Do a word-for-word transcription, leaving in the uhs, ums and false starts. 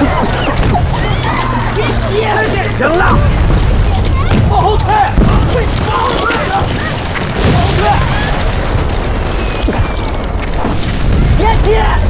别急， 行了， 往后退，退，往后退，往后退，别急。